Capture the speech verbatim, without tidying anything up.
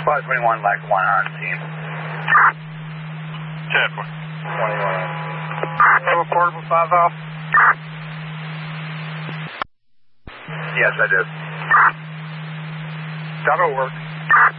five twenty-one, like one on team. ten four. twenty-one. Have a portable five off? Yes, I did. That'll work.